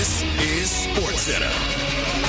This is SportsCenter.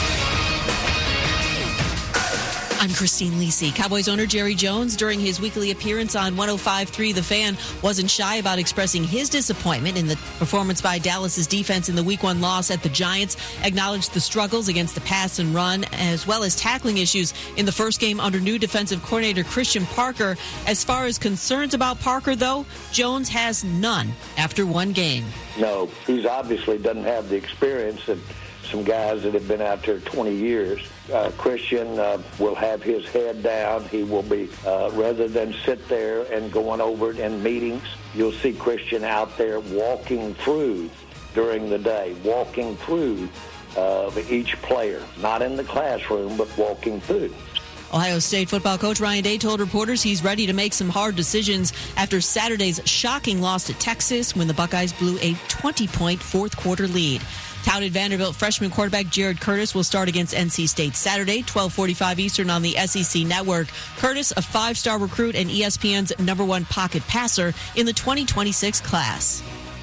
I'm Christine Lisi. Cowboys owner Jerry Jones, during his weekly appearance on 105.3 The Fan, wasn't shy about expressing his disappointment in the performance by Dallas's defense in the Week 1 loss at the Giants, acknowledged the struggles against the pass and run, as well as tackling issues in the first game under new defensive coordinator Christian Parker. As far as concerns about Parker, though, Jones has none after one game. No, he's obviously doesn't have the experience that some guys that have been out there 20 years. Christian will have his head down. He will be, rather than sit there and going over it in meetings, you'll see Christian out there walking through during the day, walking through each player, not in the classroom, but walking through. Ohio State football coach Ryan Day told reporters he's ready to make some hard decisions after Saturday's shocking loss to Texas when the Buckeyes blew a 20-point fourth-quarter lead. Touted Vanderbilt freshman quarterback Jared Curtis will start against NC State Saturday, 12:45 Eastern on the SEC Network. Curtis, a five-star recruit and ESPN's #1 pocket passer in the 2026 class.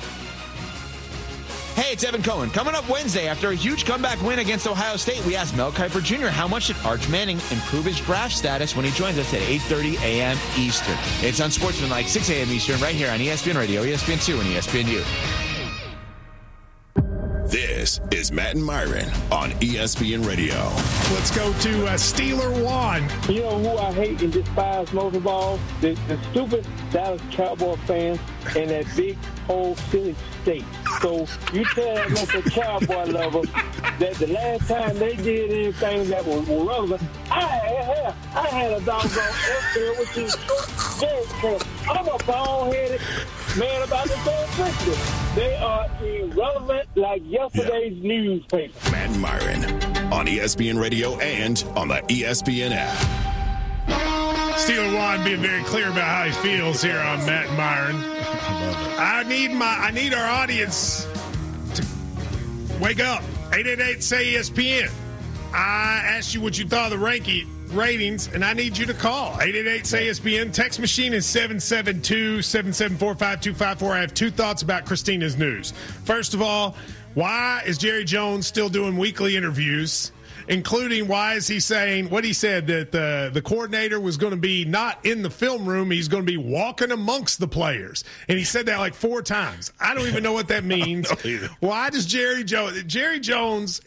Hey, it's Evan Cohen. Coming up Wednesday, after a huge comeback win against Ohio State, we asked Mel Kiper Jr. how much did Arch Manning improve his draft status when he joins us at 8:30 a.m. Eastern. It's on Sportsmanlike, 6 a.m. Eastern, right here on ESPN Radio, ESPN2, and ESPNU. This is Matt and Myron on ESPN Radio. Let's go to Steeler Juan. You know who I hate and despise most of all? The stupid Dallas Cowboy fans in that big old silly state. So you tell that local Cowboy lover that the last time they did anything that was relevant, I had a doggone F-Field, which is very true. I'm a bald-headed man about the third picture. They are irrelevant like yesterday's newspaper. Matt and Myron on ESPN Radio and on the ESPN app. Steeler Juan being very clear about how he feels here on Matt and Myron. I need our audience to wake up. 888-SAY-ESPN. I asked you what you thought of the ratings, and I need you to call. 888-SAY-ESPN. Text machine is 772-774-5254. I have two thoughts about Christina's news. First of all, why is Jerry Jones still doing weekly interviews? Including why is he saying what he said, that the coordinator was going to be not in the film room, he's going to be walking amongst the players. And he said that like 4 times. I don't even know what that means. Why does Jerry Jones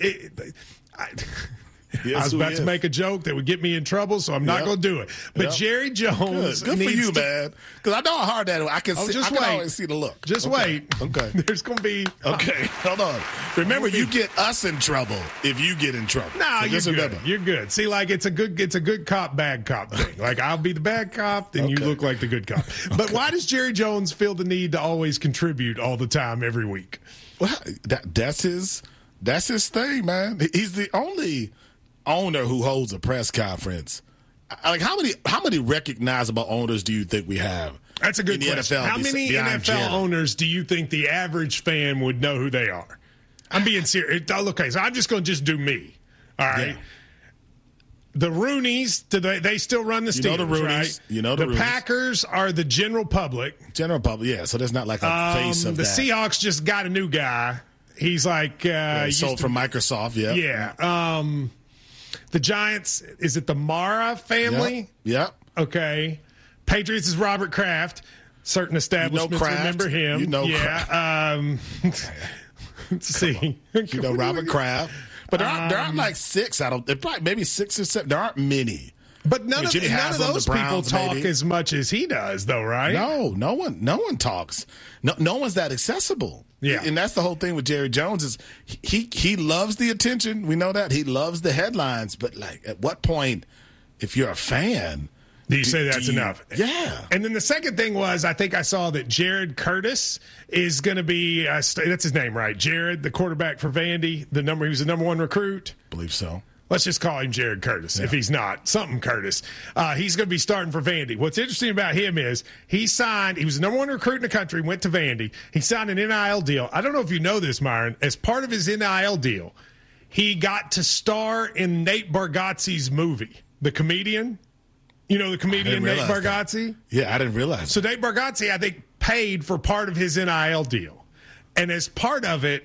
I was about to make a joke that would get me in trouble, so I'm not going to do it. But Jerry Jones Good for you, man. Because I know how hard that is. I can always see the look. Just wait. Okay. There's going to be... Okay, hold on. Remember, you get us in trouble if you get in trouble. No, you're good. You're good. See, like, it's a good cop, bad cop thing. Like, I'll be the bad cop, then you look like the good cop. But why does Jerry Jones feel the need to always contribute all the time every week? Well, that's his thing, man. He's the only owner who holds a press conference. Like, how many recognizable owners do you think we have? That's a good question. NFL, how many NFL owners do you think the average fan would know who they are? I'm being serious. Okay, so I'm just going to do me. All right. Yeah. The Rooneys, they still run the Steelers, right? The Packers are the general public. General public, yeah. So there's not like a face of the that. The Seahawks just got a new guy. He's like sold from Microsoft, yeah. Yeah. The Giants, is it the Mara family? Yep. Okay. Patriots is Robert Kraft. Certain establishments remember him. Let's see. Robert Kraft. But there aren't like 6 out of maybe 6 or 7. There aren't many. But none of those people talk as much as he does, though, right? No one talks. No one's that accessible. Yeah, and that's the whole thing with Jerry Jones is he loves the attention. We know that he loves the headlines. But like, at what point, if you're a fan, do you say that's enough? Yeah. And then the second thing was, I think I saw that Jared Curtis is going to be that's his name, right? Jared, the quarterback for Vandy, he was the #1 recruit. I believe so. Let's just call him Jared Curtis if he's not. Something Curtis. He's going to be starting for Vandy. What's interesting about him is he was the #1 recruit in the country, went to Vandy. He signed an NIL deal. I don't know if you know this, Myron. As part of his NIL deal, he got to star in Nate Bargatze's movie, The Comedian. You know the comedian Nate Bargatze? Yeah, I didn't realize. So Nate Bargatze, I think, paid for part of his NIL deal. And as part of it,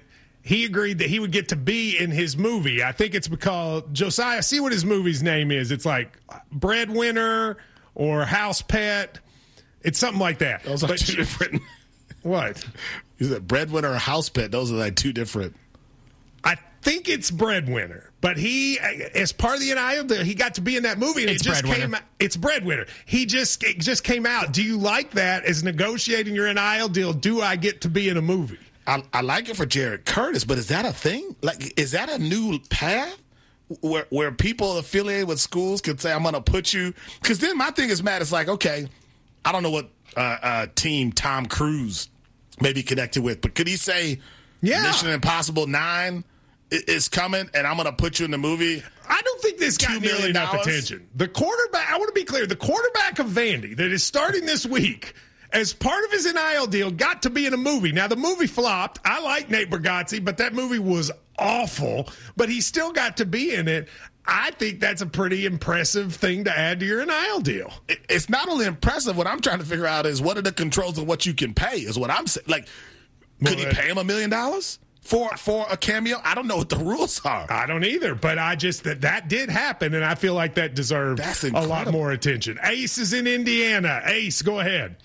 he agreed that he would get to be in his movie. I think it's because Josiah, see what his movie's name is. It's like Breadwinner or House Pet. It's something like that. Those are two different. What? Is it Breadwinner or House Pet? Those are like two different. I think it's Breadwinner, but he, as part of the NIL deal, he got to be in that movie. And it's it just Breadwinner. came out. It's Breadwinner. It just came out. Do you like that as negotiating your NIL deal? Do I get to be in a movie? I like it for Jared Curtis, but is that a thing? Like, is that a new path where people affiliated with schools can say, I'm going to put you? Because then my thing is, Matt, it's like, okay, I don't know what team Tom Cruise may be connected with, but could he say, Mission Impossible 9 is coming and I'm going to put you in the movie? I don't think this got nearly enough attention. The quarterback, I want to be clear, the quarterback of Vandy that is starting this week, as part of his NIL deal, got to be in a movie. Now, the movie flopped. I like Nate Bargatze, but that movie was awful. But he still got to be in it. I think that's a pretty impressive thing to add to your NIL deal. It's not only impressive. What I'm trying to figure out is what are the controls of what you can pay is what I'm saying. Like, could he pay him $1 million for a cameo? I don't know what the rules are. I don't either, but I just that did happen, and I feel like that deserved a lot more attention. Ace is in Indiana. Ace, go ahead.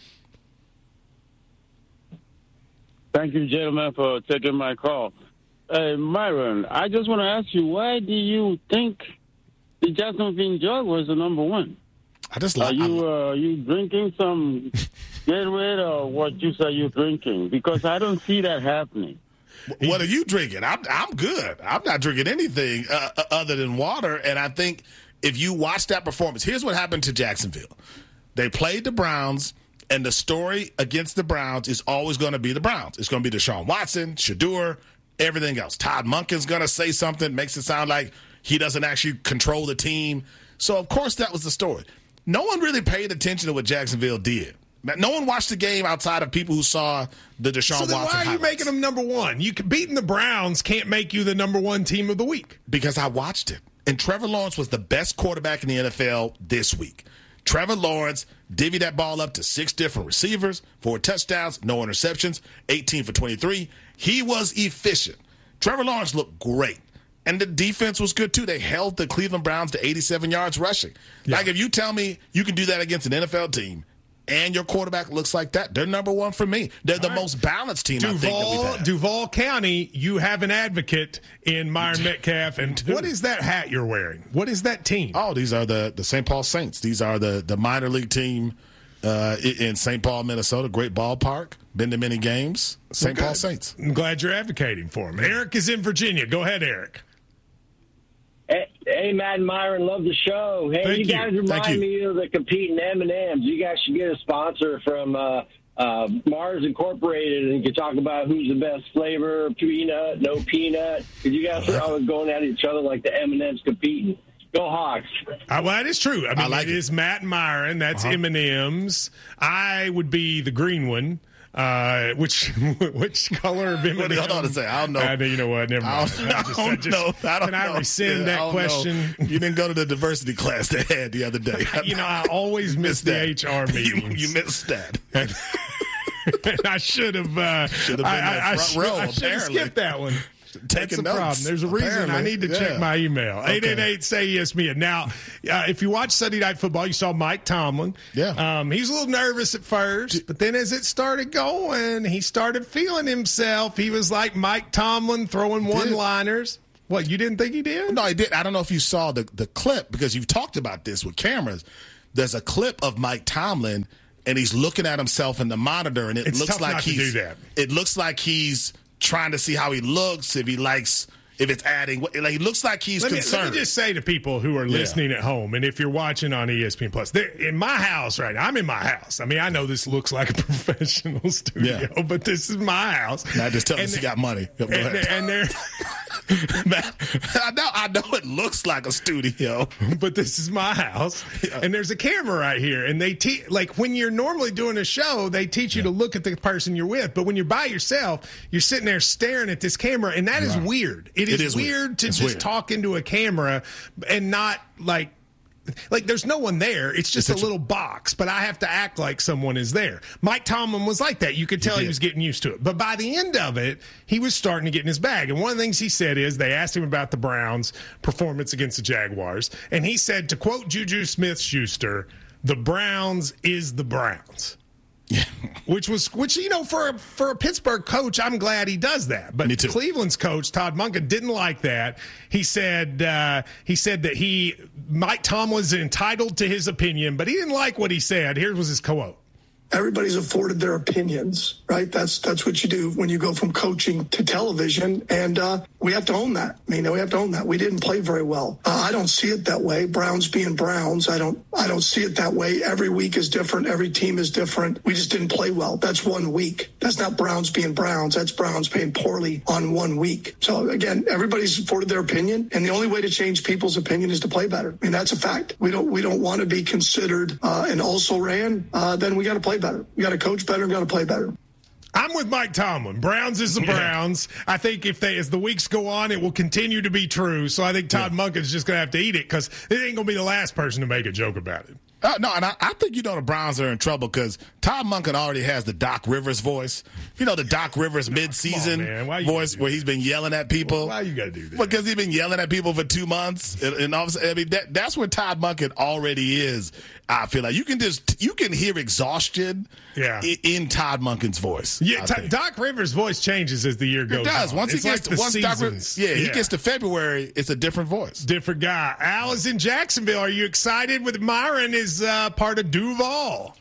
Thank you, gentlemen, for taking my call. Myron, I just want to ask you, why do you think the Jacksonville Jaguars are number one? Are you drinking some Gatorade or what juice are you drinking? Because I don't see that happening. What are you drinking? I'm good. I'm not drinking anything other than water. And I think if you watch that performance, here's what happened to Jacksonville. They played the Browns. And the story against the Browns is always going to be the Browns. It's going to be Deshaun Watson, Shedeur, everything else. Todd Monken's going to say something, makes it sound like he doesn't actually control the team. So, of course, that was the story. No one really paid attention to what Jacksonville did. No one watched the game outside of people who saw the Deshaun Watson highlights. So then why are you making them number one? Beating the Browns can't make you the number one team of the week. Because I watched it. And Trevor Lawrence was the best quarterback in the NFL this week. Trevor Lawrence divvied that ball up to 6 different receivers, 4 touchdowns, no interceptions, 18 for 23. He was efficient. Trevor Lawrence looked great. And the defense was good, too. They held the Cleveland Browns to 87 yards rushing. Yeah. Like, if you tell me you can do that against an NFL team and your quarterback looks like that, they're number one for me. They're the most balanced team I think that we've had. Duval County, you have an advocate in Myron Metcalf. And what is that hat you're wearing? What is that team? Oh, these are the St. Paul Saints. These are the minor league team in St. Paul, Minnesota. Great ballpark. Been to many games. St. Paul Saints. I'm glad you're advocating for them. Eric is in Virginia. Go ahead, Eric. Hey, Matt and Myron, love the show. Hey, you guys remind me of the competing M&Ms. You guys should get a sponsor from Mars Incorporated, and you can talk about who's the best flavor, peanut, no peanut. Because you guys are always going at each other like the M&Ms competing. Go Hawks. Well, that is true. I mean, it is Matt and Myron. That's M&M's. I would be the green one. Which color of M&M? Hold on a second. I don't know. You know what? Never mind. I don't know. Can I rescind that question? You didn't go to the diversity class they had the other day. I always miss the HR meetings. You missed that. And I should have. Should have been front row. I should have skipped that one. That's the notes. problem. There's a reason I need to check my email. 888-SAY-ESPN. Now, if you watch Sunday Night Football, you saw Mike Tomlin. Yeah. He was a little nervous at first, but then as it started going, he started feeling himself. He was like Mike Tomlin throwing one-liners. What, you didn't think he did? No, he did. I don't know if you saw the clip, because you've talked about this with cameras. There's a clip of Mike Tomlin, and he's looking at himself in the monitor, and it looks like he's do that. It looks like he's trying to see how he looks, if it's adding. Like, it looks like he's concerned. Let me just say to people who are listening at home, and if you're watching on ESPN Plus, in my house right now, I'm in my house. I mean, I know this looks like a professional studio, but this is my house. Now just tell us you got money. Go ahead. And they're Man, I know it looks like a studio, but this is my house, and there's a camera right here. And they like when you're normally doing a show, they teach you to look at the person you're with. But when you're by yourself, you're sitting there staring at this camera, and that is weird. It is weird to just talk into a camera and not like like there's no one there. It's just a little box, but I have to act like someone is there. Mike Tomlin was like that. You could tell he was getting used to it. But by the end of it, he was starting to get in his bag. And one of the things he said is they asked him about the Browns' performance against the Jaguars. And he said, to quote Juju Smith-Schuster, the Browns is the Browns. which for a Pittsburgh coach, I'm glad he does that. But Cleveland's coach Todd Monken didn't like that. He said that Mike Tomlin was entitled to his opinion, but he didn't like what he said. Here was his quote. Everybody's afforded their opinions, right? That's what you do when you go from coaching to television, and we have to own that. I mean, we have to own that. We didn't play very well. I don't see it that way. Browns being Browns, I don't see it that way. Every week is different. Every team is different. We just didn't play well. That's 1 week. That's not Browns being Browns. That's Browns playing poorly on 1 week. So again, everybody's afforded their opinion, and the only way to change people's opinion is to play better. I mean, that's a fact. We don't want to be considered an also-ran. Then we got to play better. We got to coach better and got to play better. I'm with Mike Tomlin. Browns is the Browns. I think as the weeks go on, it will continue to be true. So I think Todd Monken's just going to have to eat it because it ain't going to be the last person to make a joke about it. No, and I think, the Browns are in trouble because Todd Monken already has the Doc Rivers voice. The Doc Rivers mid-season voice where he's been yelling at people. Why you got to do that? Because he's been yelling at people for 2 months. And obviously, I mean, that's where Todd Monken already is. I feel like you can hear exhaustion in Todd Monken's voice. Yeah, Doc Rivers' voice changes as the year goes on. It does. Once he gets to February, it's a different voice. Different guy. Al is in Jacksonville. Are you excited with Myron is part of Duval?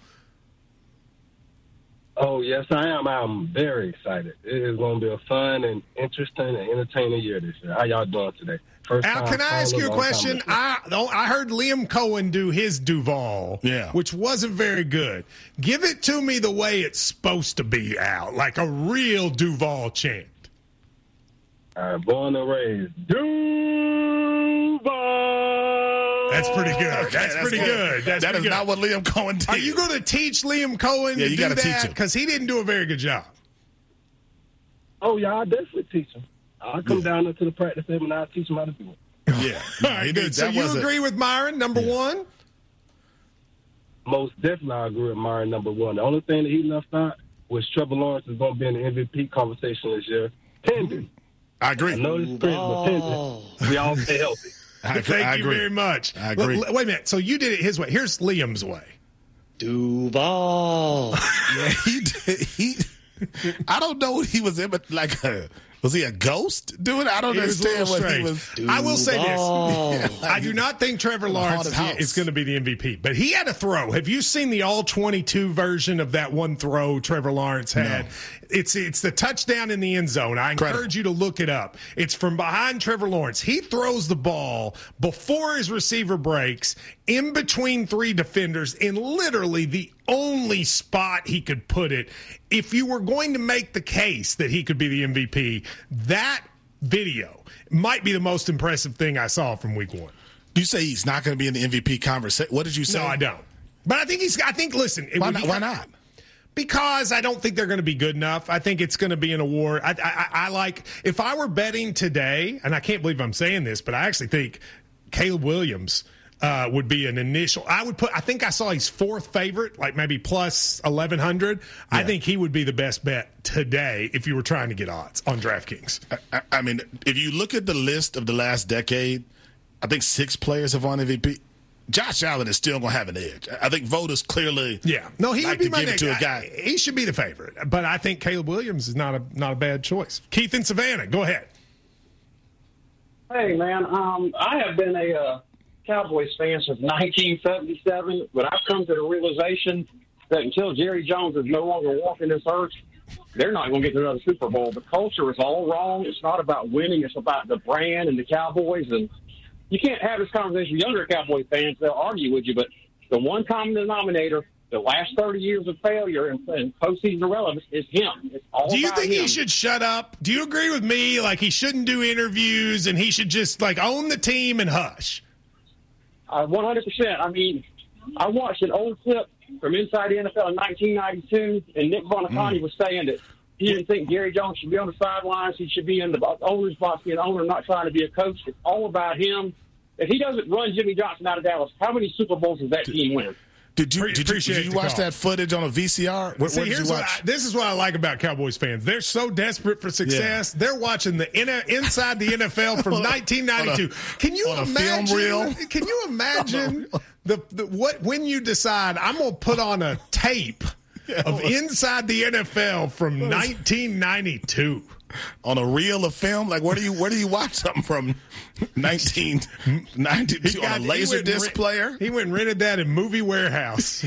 Oh, yes, I am. I'm very excited. It is going to be a fun and interesting and entertaining year this year. How y'all doing today? Al, can I ask you a question? I heard Liam Cohen do his Duval, which wasn't very good. Give it to me the way it's supposed to be, Al, like a real Duval chant. Born and raised Duval. That's pretty good. Okay, that's pretty good. That is not what Liam Cohen did. Are you going to teach Liam Cohen to do that? Teach him. Because he didn't do a very good job. Oh, yeah, I'll definitely teach him. I'll come down into the practice room and I'll teach him how to do it. Yeah. All right, good. So you agree with Myron, number one? Most definitely I agree with Myron, number one. The only thing that he left out was Trevor Lawrence is going to be in the MVP conversation this year. Pending. I agree. I know this sprint, but pending. We all stay healthy. Thank you very much. I agree. Wait a minute. So you did it his way. Here's Liam's way. Duval. Yeah, he did. I don't know what he was in, but was he a ghost doing it? I don't understand what he was. I will say this. I do not think Trevor Lawrence is going to be the MVP, but he had a throw. Have you seen the all-22 version of that one throw Trevor Lawrence had? No. It's the touchdown in the end zone. I encourage you to look it up. It's from behind Trevor Lawrence. He throws the ball before his receiver breaks in between three defenders in literally the only spot he could put it. If you were going to make the case that he could be the MVP, that video might be the most impressive thing I saw from week one. You say he's not going to be in the MVP conversation? What did you say? No, I don't. But I think listen. Why not? Because I don't think they're going to be good enough. I think it's going to be an award. I like, if I were betting today, and I can't believe I'm saying this, but I actually think Caleb Williams would be an initial. I think I saw he's fourth favorite, like maybe plus 1,100. Yeah. I think he would be the best bet today if you were trying to get odds on DraftKings. I mean, if you look at the list of the last decade, I think 6 players have won MVP. Josh Allen is still going to have an edge. I think voters clearly he would be my next guy. He should be the favorite, but I think Caleb Williams is not a bad choice. Keith in Savannah, go ahead. Hey, man, I have been a Cowboys fan since 1977, but I've come to the realization that until Jerry Jones is no longer walking this earth, they're not going to get to another Super Bowl. The culture is all wrong. It's not about winning. It's about the brand and the Cowboys, and you can't have this conversation with younger Cowboy fans. They'll argue with you, but the one common denominator, the last 30 years of failure and postseason irrelevance is him. It's all Do you about think him. He should shut up? Do you agree with me? Like, he shouldn't do interviews and he should just, own the team and hush? 100%. I mean, I watched an old clip from Inside the NFL in 1992, and Nick Buoniconti was saying that he didn't think Jerry Jones should be on the sidelines. He should be in the owner's box, being an owner, not trying to be a coach. It's all about him. if he doesn't run Jimmy Johnson out of Dallas, how many Super Bowls does that team win? Did you watch that footage on a VCR? Where did you watch? This is what I like about Cowboys fans. They're so desperate for success. Yeah. They're watching the inside the NFL from 1992. Can you imagine? Film reel? Can you imagine when you decide I'm going to put on a tape of inside the NFL from 1992? On a reel of film? Like, where do you watch something from 1992 on a Laserdisc player? He went and rented that in Movie Warehouse.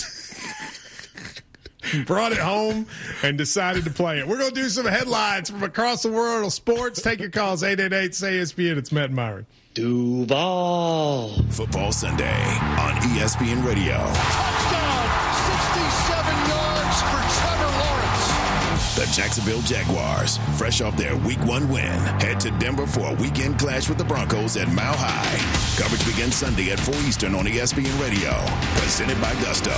Brought it home and decided to play it. We're going to do some headlines from across the world of sports. Take your calls, 888-SAY-ESPN. It's Matt and Myron. Duval. Football Sunday on ESPN Radio. Touchdown, 67 yards for Trevor Lawrence. The Jacksonville Jaguars, fresh off their Week 1 win, head to Denver for a weekend clash with the Broncos at Mile High. Coverage begins Sunday at 4 Eastern on ESPN Radio. Presented by Gusto.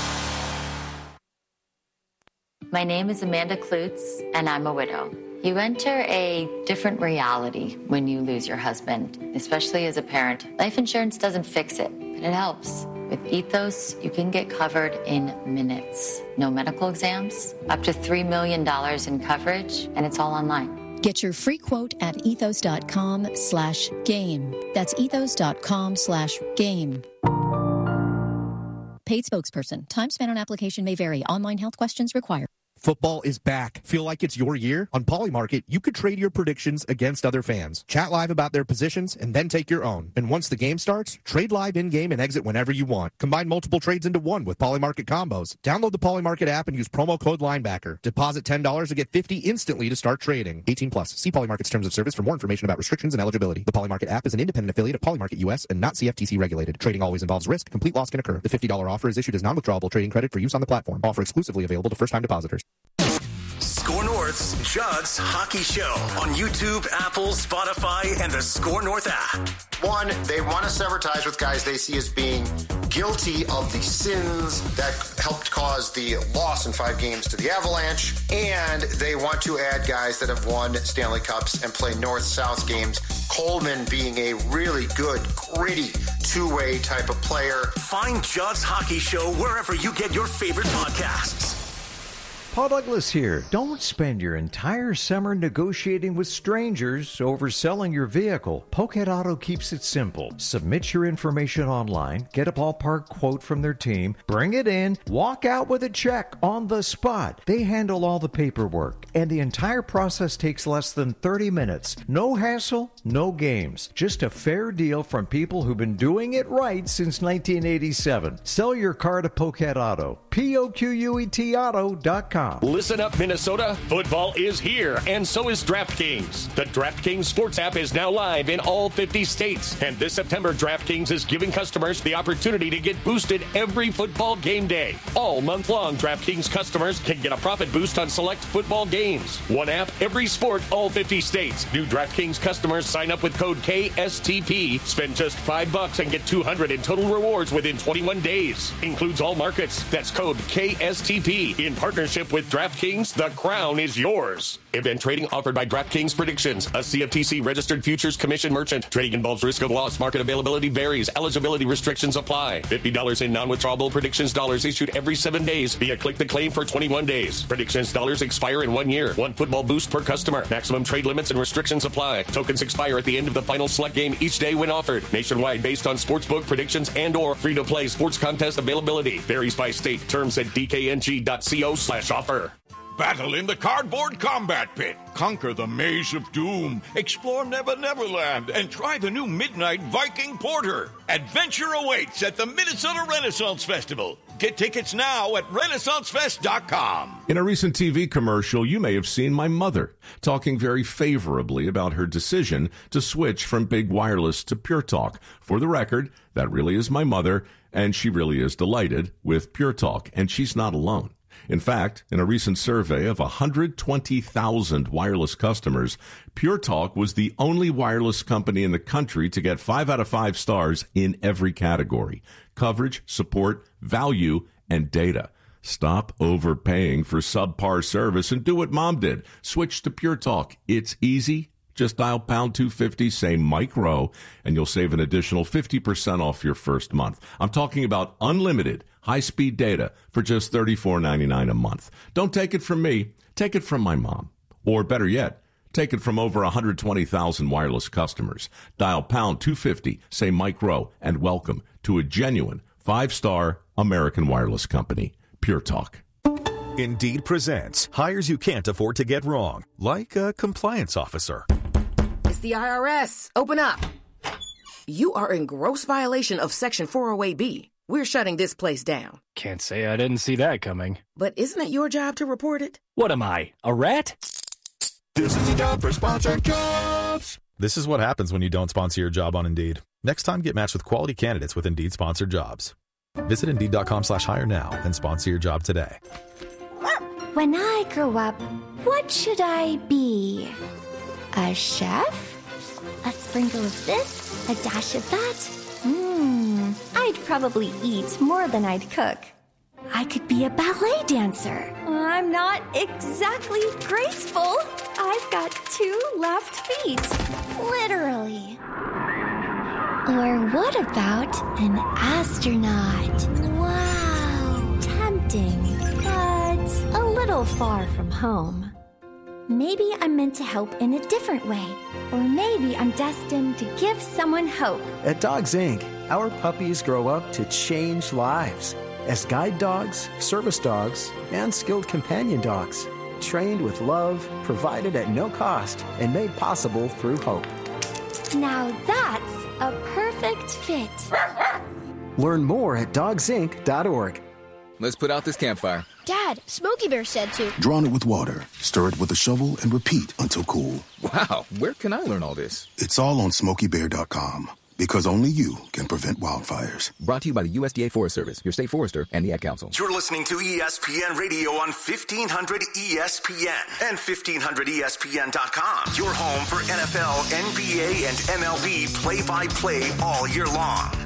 My name is Amanda Klutz, and I'm a widow. You enter a different reality when you lose your husband, especially as a parent. Life insurance doesn't fix it, but it helps. With Ethos, you can get covered in minutes. No medical exams, up to $3 million in coverage, and it's all online. Get your free quote at ethos.com/game. That's ethos.com/game. Paid spokesperson. Time spent on application may vary. Online health questions required. Football is back. Feel like it's your year? On Polymarket, you could trade your predictions against other fans. Chat live about their positions and then take your own. And once the game starts, trade live in-game and exit whenever you want. Combine multiple trades into one with Polymarket combos. Download the Polymarket app and use promo code Linebacker. Deposit $10 to get $50 instantly to start trading. 18 plus. See Polymarket's terms of service for more information about restrictions and eligibility. The Polymarket app is an independent affiliate of Polymarket US and not CFTC regulated. Trading always involves risk. Complete loss can occur. The $50 offer is issued as non-withdrawable trading credit for use on the platform. Offer exclusively available to first-time depositors. Score North's Judd's Hockey Show on YouTube, Apple, Spotify, and the Score North app. One, they want to sever ties with guys they see as being guilty of the sins that helped cause the loss in 5 games to the Avalanche, and they want to add guys that have won Stanley Cups and play North-South games. Coleman being a really good, gritty, two-way type of player. Find Judd's Hockey Show wherever you get your favorite podcasts. Paul Douglas here. Don't spend your entire summer negotiating with strangers over selling your vehicle. Pokehead Auto keeps it simple. Submit your information online, get a ballpark quote from their team, bring it in, walk out with a check on the spot. They handle all the paperwork, and the entire process takes less than 30 minutes. No hassle, no games. Just a fair deal from people who've been doing it right since 1987. Sell your car to Pokehead Auto. POQUET Auto.com. Listen up, Minnesota. Football is here, and so is DraftKings. The DraftKings Sports app is now live in all 50 states. And this September, DraftKings is giving customers the opportunity to get boosted every football game day. All month long, DraftKings customers can get a profit boost on select football games. One app, every sport, all 50 states. New DraftKings customers sign up with code KSTP. Spend just $5 and get $200 in total rewards within 21 days. Includes all markets. That's code KSTP. In partnership with DraftKings, the crown is yours. Event trading offered by DraftKings Predictions, a CFTC registered futures commission merchant. Trading involves risk of loss. Market availability varies. Eligibility restrictions apply. $50 in non-withdrawable predictions dollars issued every 7 days via click the claim for 21 days. Predictions dollars expire in 1 year. 1 football boost per customer. Maximum trade limits and restrictions apply. Tokens expire at the end of the final select game each day when offered. Nationwide based on sportsbook predictions and or free-to-play sports contest availability. Varies by state. Terms at dkng.co/offer. Battle in the cardboard combat pit. Conquer the maze of doom. Explore Never Neverland and try the new Midnight Viking Porter. Adventure awaits at the Minnesota Renaissance Festival. Get tickets now at RenaissanceFest.com. In a recent TV commercial, you may have seen my mother talking very favorably about her decision to switch from Big Wireless to Pure Talk. For the record, that really is my mother, and she really is delighted with Pure Talk, and she's not alone. In fact, in a recent survey of 120,000 wireless customers, Pure Talk was the only wireless company in the country to get 5 out of 5 stars in every category: coverage, support, value, and data. Stop overpaying for subpar service and do what Mom did. Switch to Pure Talk. It's easy. Just dial pound 250, say Mike Rowe, and you'll save an additional 50% off your first month. I'm talking about unlimited high-speed data for just $34.99 a month. Don't take it from me. Take it from my mom. Or better yet, take it from over 120,000 wireless customers. Dial pound 250, say Mike Rowe, and welcome to a genuine 5-star American wireless company. Pure Talk. Indeed presents hires you can't afford to get wrong, like a compliance officer. It's the IRS. Open up. You are in gross violation of Section 408B. We're shutting this place down. Can't say I didn't see that coming. But isn't it your job to report it? What am I, a rat? This is the job for sponsored jobs. This is what happens when you don't sponsor your job on Indeed. Next time, get matched with quality candidates with Indeed sponsored jobs. Visit Indeed.com/hire now and sponsor your job today. When I grow up, what should I be? A chef? A sprinkle of this? A dash of that? I'd probably eat more than I'd cook. I could be a ballet dancer. I'm not exactly graceful. I've got 2 left feet. Literally. Or what about an astronaut? Wow, tempting, but a little far from home. Maybe I'm meant to help in a different way. Or maybe I'm destined to give someone hope. At Dogs Inc., our puppies grow up to change lives as guide dogs, service dogs, and skilled companion dogs. Trained with love, provided at no cost, and made possible through hope. Now that's a perfect fit. Learn more at dogsinc.org. Let's put out this campfire. Dad, Smokey Bear said to. Drawn it with water, stir it with a shovel, and repeat until cool. Wow, where can I learn all this? It's all on SmokeyBear.com. Because only you can prevent wildfires. Brought to you by the USDA Forest Service, your state forester, and the Ad Council. You're listening to ESPN Radio on 1500 ESPN and 1500ESPN.com. Your home for NFL, NBA, and MLB play-by-play all year long.